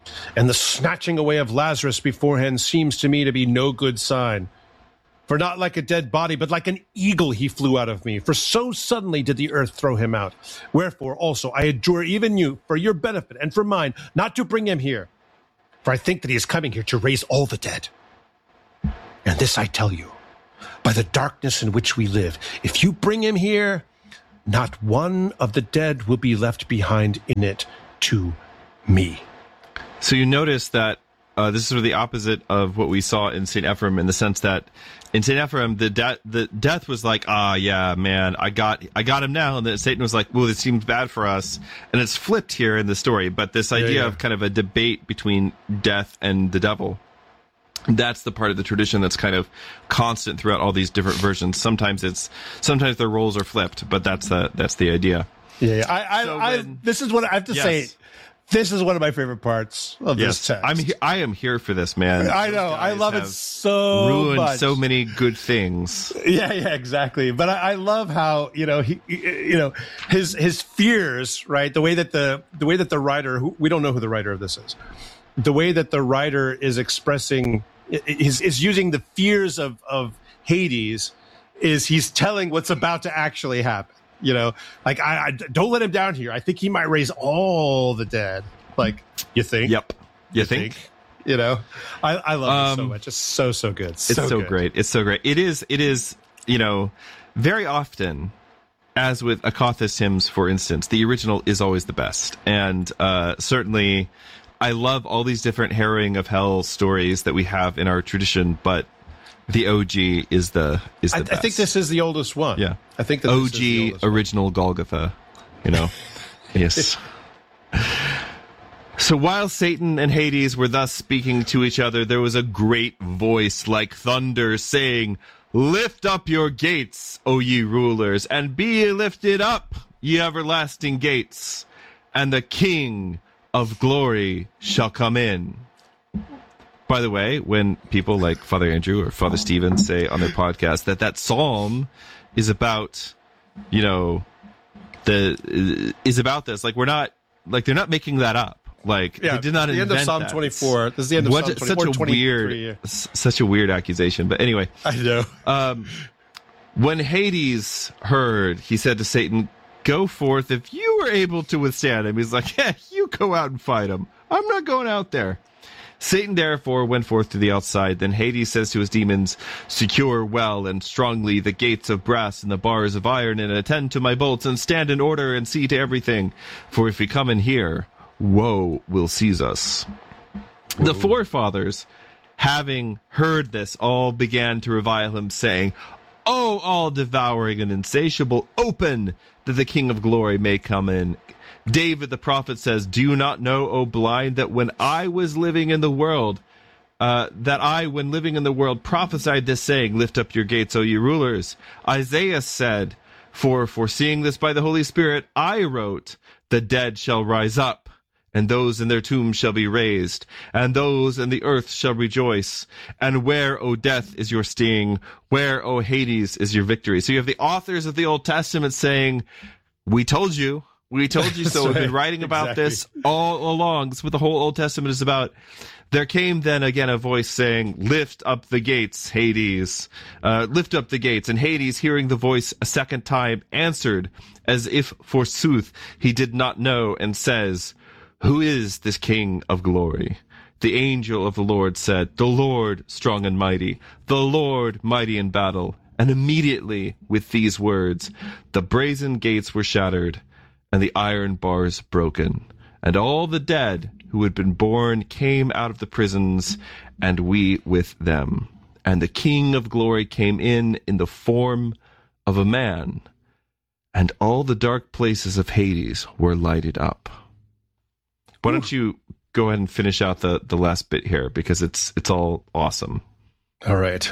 And the snatching away of Lazarus beforehand seems to me to be no good sign. For not like a dead body, but like an eagle he flew out of me. For so suddenly did the earth throw him out. Wherefore also I adjure even you, for your benefit and for mine, not to bring him here. For I think that he is coming here to raise all the dead. And this I tell you, by the darkness in which we live, if you bring him here, not one of the dead will be left behind in it to me. So you notice that uh, this is sort of the opposite of what we saw in Saint Ephrem, in the sense that in Saint Ephrem, the, de- the death was like, ah, yeah, man, I got I got him now. And then Satan was like, well, this seems bad for us. And it's flipped here in the story. But this idea yeah, yeah. of kind of a debate between death and the devil, that's the part of the tradition that's kind of constant throughout all these different versions. Sometimes it's sometimes their roles are flipped, but that's the that's the idea. Yeah, yeah. I, I, so I when, this is what I have to yes. say. This is one of my favorite parts of yes, this text. I'm he- I am here for this, man. I know. I love it so ruined much. so many good things. Yeah, yeah, exactly. But I, I love how you know he, you know, his his fears, right? The way that the the way that the writer, who, we don't know who the writer of this is, the way that the writer is expressing is is using the fears of of Hades, is he's telling what's about to actually happen. You know, like, I, I don't let him down here. I think he might raise all the dead. Like, you think? Yep. You, you think? think? You know, I, I love um, it so much. It's so, so good. So it's so good. great. It's so great. It is, it is, you know, very often, as with Akathis hymns, for instance, the original is always the best. And uh, certainly, I love all these different harrowing of hell stories that we have in our tradition, but the O G is the is the I, best. I think this is the oldest one. Yeah, I think that O G this is the oldest original one. Golgotha. You know, yes. So while Satan and Hades were thus speaking to each other, there was a great voice like thunder saying, "Lift up your gates, O ye rulers, and be ye lifted up, ye everlasting gates, and the King of glory shall come in." By the way, when people like Father Andrew or Father Stephen say on their podcast that that psalm is about, you know, the is about this, like we're not like they're not making that up. Like yeah, they did not the invent end of Psalm that. twenty-four. This is the end of what, Psalm twenty-four. Such a weird, such a weird accusation. But anyway, I know. Um, when Hades heard, he said to Satan, "Go forth if you were able to withstand him." He's like, "Yeah, you go out and fight him. I'm not going out there." Satan therefore went forth to the outside. Then Hades says to his demons, "Secure well and strongly the gates of brass and the bars of iron, and attend to my bolts, and stand in order and see to everything. For if we come in here, woe will seize us." Whoa. The forefathers, having heard this, all began to revile him, saying, "O all devouring and insatiable, open that the King of glory may come in." David the prophet says, "Do you not know, O blind, that when I was living in the world, uh, that I, when living in the world, prophesied this saying, lift up your gates, O ye rulers." Isaiah said, "For foreseeing this by the Holy Spirit, I wrote, the dead shall rise up, and those in their tombs shall be raised, and those in the earth shall rejoice. And where, O death, is your sting? Where, O Hades, is your victory?" So you have the authors of the Old Testament saying, "We told you. We told you so." We've been writing about exactly. this all along. That's what the whole Old Testament is about. There came then again a voice saying, "Lift up the gates, Hades. Uh, lift up the gates." And Hades, hearing the voice a second time, answered, as if forsooth he did not know, and says, "Who is this King of glory?" The angel of the Lord said, "The Lord strong and mighty, the Lord mighty in battle." And immediately with these words, the brazen gates were shattered, and the iron bars broken, and all the dead who had been born came out of the prisons, and we with them. And the King of glory came in in the form of a man, and all the dark places of Hades were lighted up. Why don't you go ahead and finish out the, the last bit here, because it's it's all awesome. All right.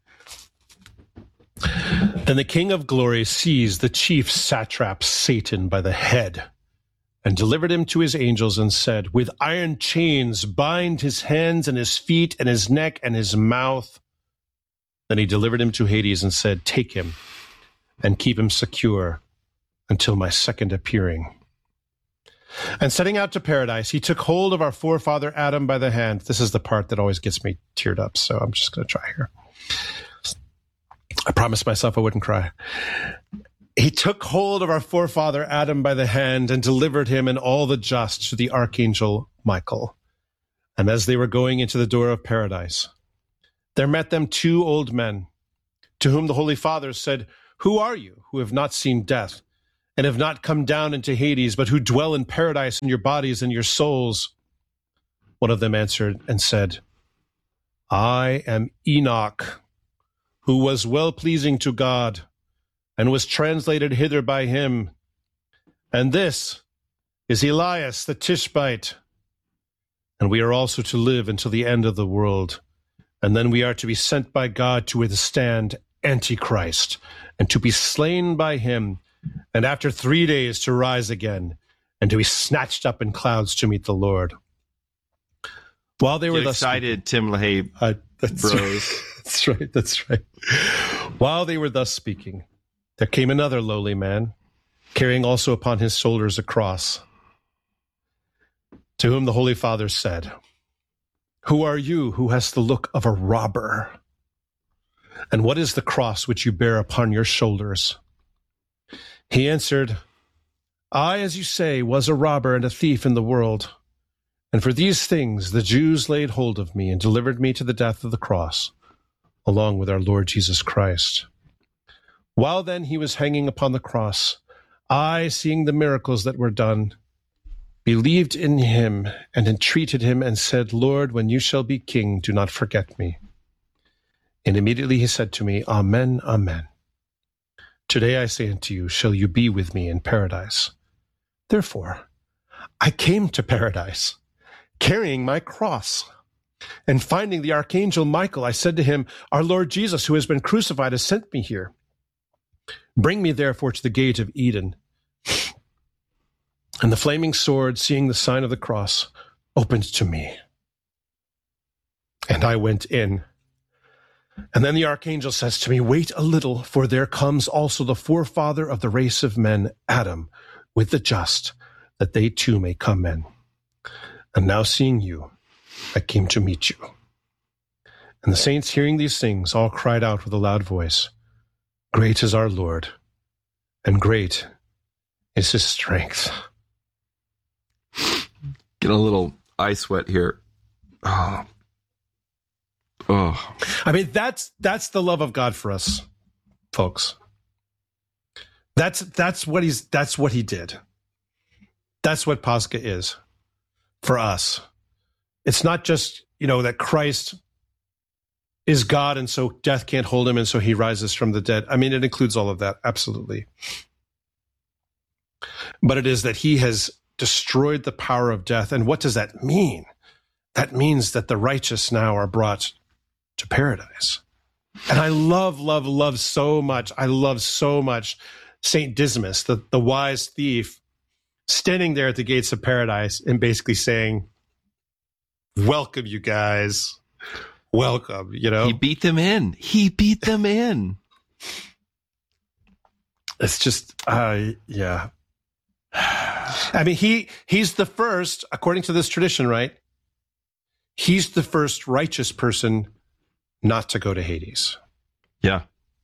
Then the King of glory seized the chief satrap Satan by the head and delivered him to his angels and said, "With iron chains bind his hands and his feet and his neck and his mouth." Then he delivered him to Hades and said, "Take him and keep him secure until my second appearing." And setting out to paradise, he took hold of our forefather Adam by the hand. This is the part that always gets me teared up, so I'm just going to try here. I promised myself I wouldn't cry. He took hold of our forefather Adam by the hand and delivered him and all the just to the archangel Michael. And as they were going into the door of paradise, there met them two old men, to whom the Holy Father said, "Who are you who have not seen death, and have not come down into Hades, but who dwell in paradise in your bodies and your souls?" One of them answered and said, "I am Enoch, who was well-pleasing to God, and was translated hither by him. And this is Elias the Tishbite. And we are also to live until the end of the world. And then we are to be sent by God to withstand Antichrist, and to be slain by him, and after three days to rise again, and to be snatched up in clouds to meet the Lord." While they were Get thus excited, Tim LaHaye uh, that's bros. Right. That's right. That's right. While they were thus speaking, there came another lowly man, carrying also upon his shoulders a cross, to whom the Holy Father said, "Who are you who has the look of a robber? And what is the cross which you bear upon your shoulders?" He answered, "I, as you say, was a robber and a thief in the world. And for these things the Jews laid hold of me and delivered me to the death of the cross, along with our Lord Jesus Christ. While then he was hanging upon the cross, I, seeing the miracles that were done, believed in him and entreated him and said, 'Lord, when you shall be king, do not forget me.' And immediately he said to me, 'Amen, amen. Today I say unto you, shall you be with me in paradise?' Therefore, I came to paradise, carrying my cross. And finding the archangel Michael, I said to him, 'Our Lord Jesus, who has been crucified, has sent me here. Bring me therefore to the gate of Eden.' And the flaming sword, seeing the sign of the cross, opened to me. And I went in. And then the archangel says to me, 'Wait a little, for there comes also the forefather of the race of men, Adam, with the just, that they too may come in. And now seeing you, I came to meet you.' And the saints, hearing these things, all cried out with a loud voice, 'Great is our Lord, and great is his strength.'" Get a little eye sweat here. Oh. Oh. I mean, that's that's the love of God for us, folks. That's that's what he's that's what he did. That's what Pascha is for us. It's not just, you know, that Christ is God and so death can't hold him and so he rises from the dead. I mean, it includes all of that, absolutely. But it is that he has destroyed the power of death. And what does that mean? That means that the righteous now are brought to paradise. And I love, love, love so much. I love so much Saint Dismas, the, the wise thief, standing there at the gates of paradise and basically saying, "Welcome, you guys. Welcome," you know? He beat them in. He beat them in. It's just, uh, yeah. I mean, he he's the first, according to this tradition, right? He's the first righteous person not to go to Hades. Yeah.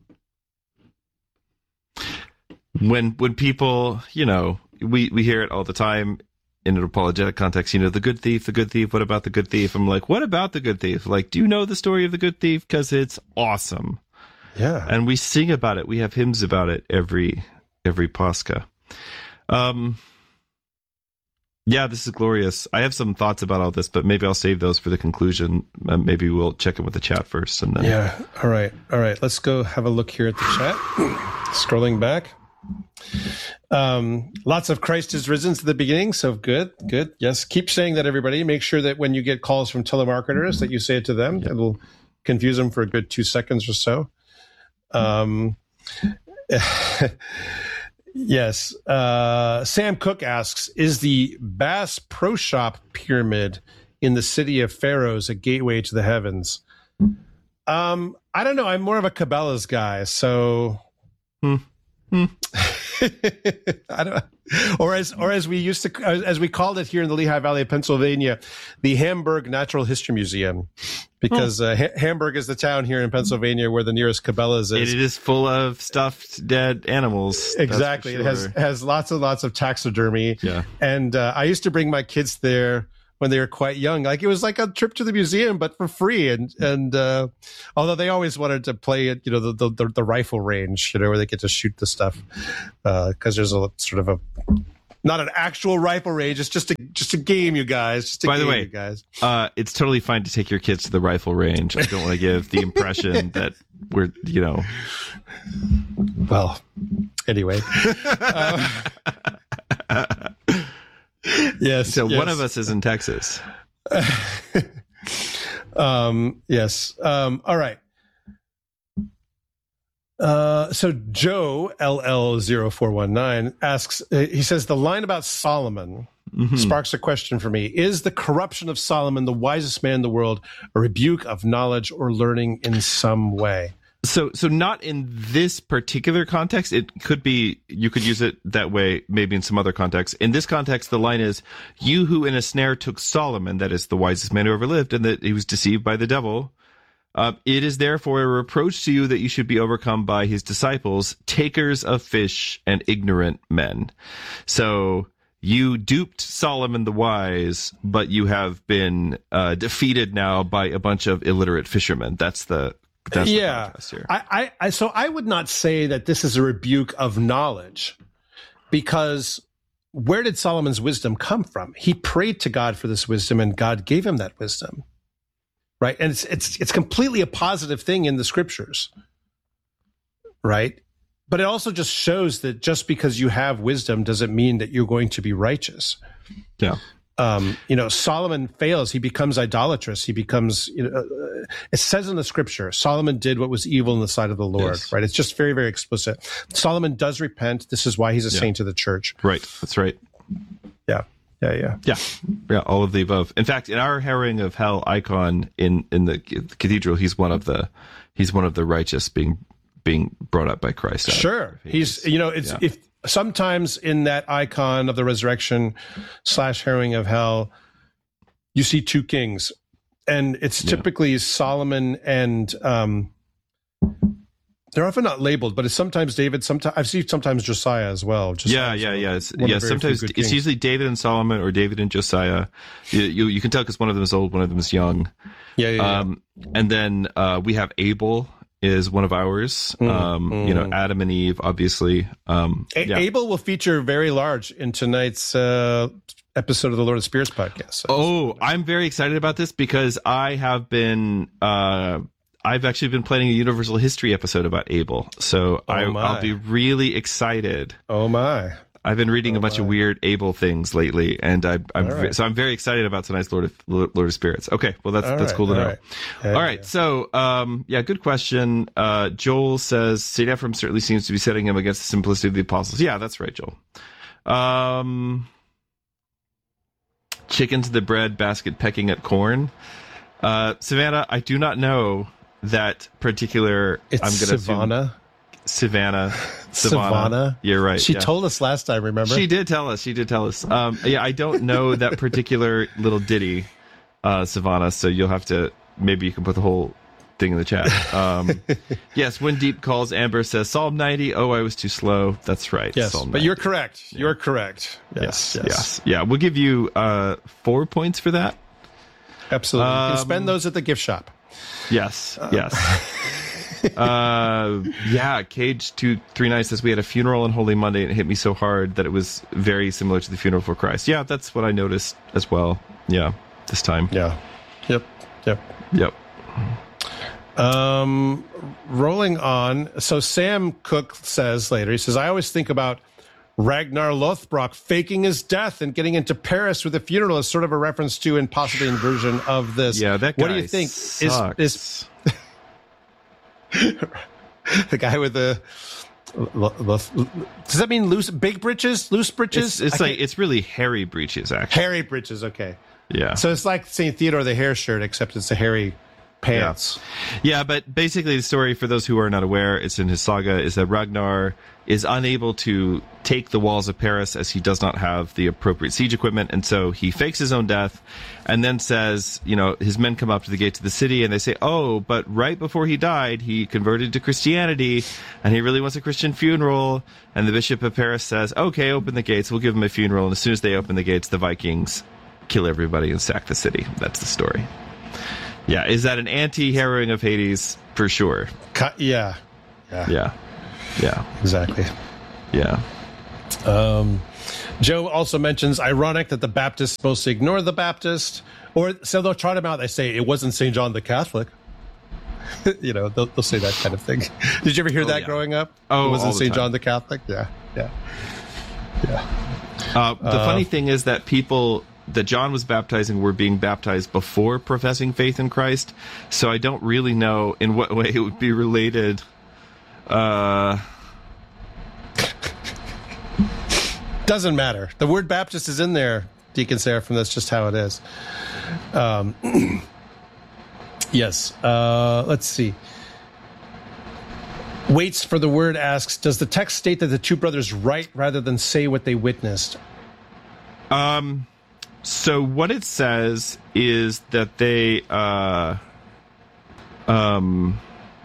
When when people, you know, we, we hear it all the time in an apologetic context, you know, the good thief, the good thief, what about the good thief? I'm like, what about the good thief? Like, do you know the story of the good thief? Because it's awesome. Yeah. And we sing about it. We have hymns about it every every Pascha. Um, yeah, this is glorious. I have some thoughts about all this, but maybe I'll save those for the conclusion. Uh, maybe we'll check in with the chat first. And then... Yeah. All right. All right. Let's go have a look here at the chat. Scrolling back. Um, lots of Christ is risen to the beginning. So good, good. Yes. Keep saying that, everybody. Make sure that when you get calls from telemarketers that you say it to them. Yep. It'll confuse them for a good two seconds or so. Um, yes. Uh, Sam Cook asks, is the Bass Pro Shop pyramid in the city of Pharaohs a gateway to the heavens? Um, I don't know. I'm more of a Cabela's guy. So... Hmm. Hmm. I don't or as or as we used to as we called it here in the Lehigh Valley of Pennsylvania, the Hamburg Natural History Museum, because uh, ha- Hamburg is the town here in Pennsylvania where the nearest Cabela's is. It is full of stuffed dead animals. Exactly, sure. It has has lots and lots of taxidermy. Yeah, and uh, I used to bring my kids there when they were quite young. Like it was like a trip to the museum, but for free. And and uh, although they always wanted to play at, you know, the, the the rifle range, you know, where they get to shoot the stuff, because uh, there's a sort of a not an actual rifle range. It's just a just a game, you guys. Just a By game, the way, you guys. Uh, it's totally fine to take your kids to the rifle range. I don't want to give the impression that we're, you know. Well, anyway. uh, Yes. So yes. one of us is in Texas. um, yes. Um, all right. Uh, so Joe L L zero four one nine asks, uh, he says, the line about Solomon mm-hmm. sparks a question for me. Is the corruption of Solomon, the wisest man in the world, a rebuke of knowledge or learning in some way? So, so not in this particular context. It could be, you could use it that way, maybe in some other context. In this context, the line is, you who in a snare took Solomon, that is the wisest man who ever lived, and that he was deceived by the devil. Uh, it is therefore a reproach to you that you should be overcome by his disciples, takers of fish and ignorant men. So you duped Solomon the wise, but you have been uh, defeated now by a bunch of illiterate fishermen. That's the That's yeah, I, I, I, so I would not say that this is a rebuke of knowledge, because where did Solomon's wisdom come from? He prayed to God for this wisdom, and God gave him that wisdom, right? And it's it's it's completely a positive thing in the scriptures, right? But it also just shows that just because you have wisdom doesn't mean that you're going to be righteous. Yeah. Um, you know, Solomon fails. He becomes idolatrous. He becomes, you know, uh, it says in the scripture, Solomon did what was evil in the sight of the Lord, yes. right? It's just very, very explicit. Solomon does repent. This is why he's a yeah. saint of the church. Right. That's right. Yeah. Yeah. Yeah. Yeah. Yeah. All of the above. In fact, in our Herring of Hell icon in, in the cathedral, he's one of the, he's one of the righteous being, being brought up by Christ. Sure. He's, you know, it's, yeah. if, sometimes in that icon of the resurrection slash harrowing of hell, you see two kings, and it's typically yeah. Solomon and um, they're often not labeled, but it's sometimes David. Sometimes I've seen sometimes Josiah as well. Josiah yeah, yeah, yeah. It's, yeah, sometimes it's usually David and Solomon or David and Josiah. You you, you can tell because one of them is old, one of them is young. Yeah, yeah. Um, yeah. And then uh, we have Abel. Is one of ours, mm, um, mm. you know, Adam and Eve, obviously. Um, A- yeah. Abel will feature very large in tonight's uh, episode of the Lord of Spirits podcast. So oh, I'm very excited about this because I have been, uh, I've actually been planning a Universal History episode about Abel. So oh I, I'll be really excited. Oh my. I've been reading oh a bunch my. of weird Abel things lately, and I, I'm right. so I'm very excited about tonight's Lord of Lord of Spirits. Okay, well that's all that's right. cool to all know. Right. All right, yeah. so um, yeah, good question. Uh, Joel says Saint Ephrem certainly seems to be setting him against the simplicity of the apostles. Yeah, that's right, Joel. Um, chicken to the bread basket pecking at corn. Uh, Savannah, I do not know that particular. It's I'm gonna Savannah. Assume, Savannah. Savannah. Savannah. You're right. She yeah. told us last time, remember? She did tell us. She did tell us. Um, yeah, I don't know that particular little ditty, uh, Savannah, so you'll have to, maybe you can put the whole thing in the chat. Um, yes, when Deep calls, Amber says, Psalm ninety, oh, I was too slow. That's right. Yes, Psalm but ninety. you're correct. Yeah. You're correct. Yes, yes, yes. Yeah, we'll give you uh, four points for that. Absolutely. Um, you can spend those at the gift shop. Yes, um. yes. uh yeah Cage two three nine says we had a funeral on Holy Monday and it hit me so hard that it was very similar to the funeral for Christ. Yeah, that's what I noticed as well. Yeah, this time. Yeah. Yep. Yep. Yep. Um rolling on. So Sam Cook says later, he says, I always think about Ragnar Lothbrok faking his death and getting into Paris with a funeral as sort of a reference to and possibly in version of this. Yeah, that guy what do you think? Sucks. Is is the guy with the does that mean loose big britches, loose britches? It's, it's like it's really hairy breeches, actually. Hairy breeches, okay. Yeah. So it's like Saint Theodore the hair shirt, except it's a hairy pants. Yeah, but basically the story, for those who are not aware, it's in his saga, is that Ragnar is unable to take the walls of Paris as he does not have the appropriate siege equipment, and so he fakes his own death and then says, you know, his men come up to the gates of the city and they say, oh, but right before he died, he converted to Christianity and he really wants a Christian funeral. And the Bishop of Paris says, okay, open the gates, we'll give him a funeral. And as soon as they open the gates, the Vikings kill everybody and sack the city. That's the story. Yeah, is that an anti-harrowing of Hades? For sure. Cut, yeah. Yeah. Yeah. Yeah. Exactly. Yeah. Um, Joe also mentions ironic that the Baptists mostly ignore the Baptist, or so they'll trot him out. They say it wasn't Saint John the Catholic. You know, they'll, they'll say that kind of thing. Did you ever hear oh, that yeah. growing up? Oh, it wasn't Saint time. John the Catholic. Yeah, yeah, yeah. Uh, the Uh, funny thing is that people that John was baptizing were being baptized before professing faith in Christ. So I don't really know in what way it would be related. Uh, Doesn't matter. The word Baptist is in there, Deacon Seraphim. That's just how it is. Um, yes. Uh, let's see. Waits for the word asks, does the text state that the two brothers write rather than say what they witnessed? Um, so what it says is that they, uh, um,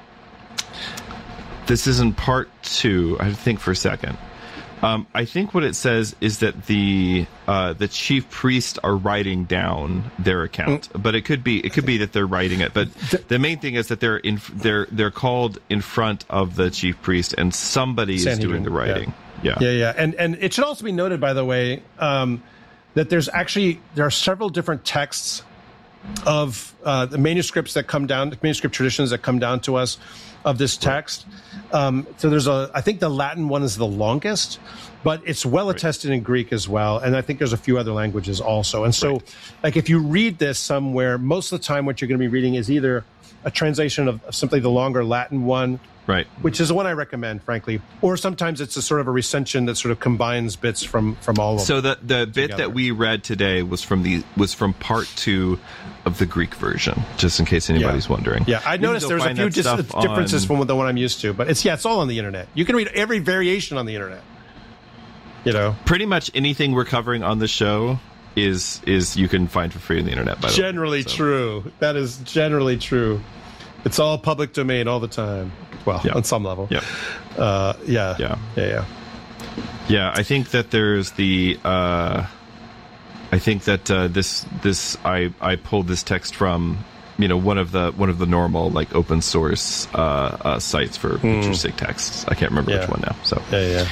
this is in part two. I have to think for a second. Um, I think what it says is that the uh, the chief priests are writing down their account, mm. but it could be it could be that they're writing it. But the main thing is that they're in they're they're called in front of the chief priest, and somebody Sanhedrin, is doing the writing. Yeah. yeah, yeah, yeah. And and it should also be noted, by the way, um, that there's actually there are several different texts of uh, the manuscripts that come down, manuscript traditions that come down to us of this text. Um, so there's a, I think the Latin one is the longest, but it's well right. attested in Greek as well. And I think there's a few other languages also. And so right. like if you read this somewhere, most of the time what you're going to be reading is either a translation of, of simply the longer Latin one, right, which is the one I recommend, frankly, or sometimes it's a sort of a recension that sort of combines bits from, from all of so them. So the, the bit that we read today was from the, was from part two of the Greek version, just in case anybody's yeah. wondering. Yeah, I noticed there's a few dis- differences on... from the one I'm used to, but it's, yeah, it's all on the internet. You can read every variation on the internet. You know, pretty much anything we're covering on the show is is you can find for free on the internet. By the generally way, so. true. That is generally true. It's all public domain all the time. Well, yeah. on some level. Yeah. Uh, yeah. Yeah. Yeah. Yeah. Yeah. I think that there's the. Uh, I think that uh, this this I I pulled this text from you know one of the one of the normal like open source uh, uh, sites for mm. patristic texts. I can't remember yeah. which one now. So yeah. Yeah.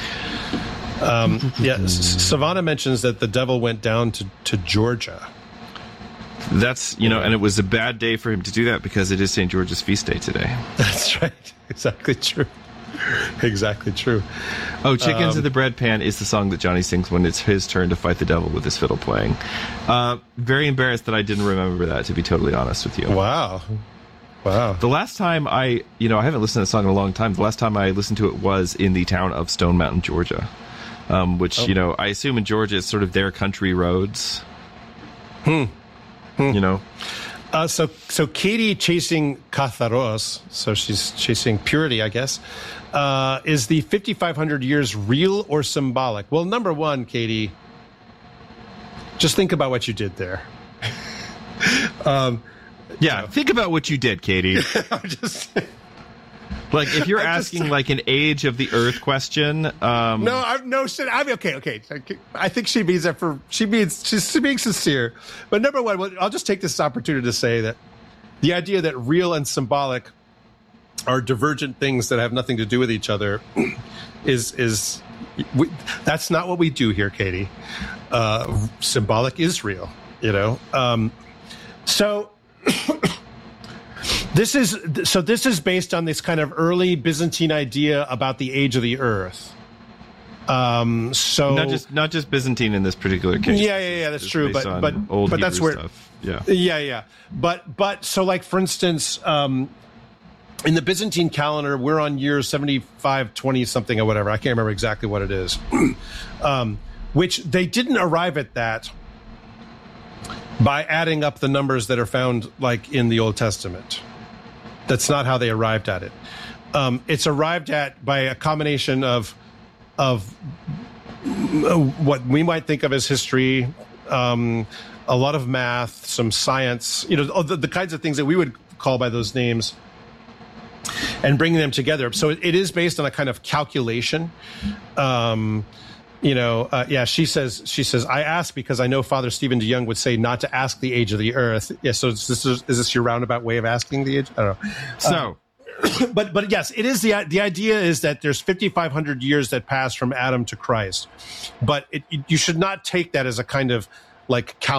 Um, yeah, Savannah mentions that the devil went down to, to Georgia. That's, you know, and it was a bad day for him to do that because it is Saint George's feast day today. That's right. Exactly true. Exactly true. Oh, Chickens um, in the Bread Pan is the song that Johnny sings when it's his turn to fight the devil with his fiddle playing. Uh, very embarrassed that I didn't remember that, to be totally honest with you. Wow. Wow. The last time I, you know, I haven't listened to that song in a long time. The last time I listened to it was in the town of Stone Mountain, Georgia. Um, which, oh. you know, I assume in Georgia is sort of their country roads. Hmm. hmm. You know? Uh, so, so Katie chasing Katharos, so she's chasing purity, I guess, uh, is the fifty-five hundred years real or symbolic? Well, number one, Katie, just think about what you did there. um, yeah, you know. think about what you did, Katie. I'm just... Like, if you're asking, just, like, an age of the Earth question... Um, no, I'm, no, shit, I'm okay, okay. I think she means that for... She means... She's being sincere. But number one, I'll just take this opportunity to say that the idea that real and symbolic are divergent things that have nothing to do with each other is... is we, that's not what we do here, Katie. Uh, symbolic is real, you know? Um, so... This is so. This is based on this kind of early Byzantine idea about the age of the Earth. Um, so not just not just Byzantine in this particular case. Yeah, yeah, yeah. That's it's true. But but old but Hebrew that's where. Stuff. Yeah, yeah, yeah. But but so like for instance, um, in the Byzantine calendar, we're on year seventy-five twenty something or whatever. I can't remember exactly what it is. um, which they didn't arrive at that by adding up the numbers that are found like in the Old Testament. That's not how they arrived at it. Um, it's arrived at by a combination of of what we might think of as history, um, a lot of math, some science, you know, the, the kinds of things that we would call by those names, and bringing them together. So it, it is based on a kind of calculation. Um, you know, uh, yeah, she says, she says, I ask because I know Father Stephen DeYoung would say not to ask the age of the earth. Yeah. So is this, is this your roundabout way of asking the age? I don't know. So, uh, but, but yes, it is the, the idea is that there's fifty-five hundred years that pass from Adam to Christ, but it, it, you should not take that as a kind of like cal-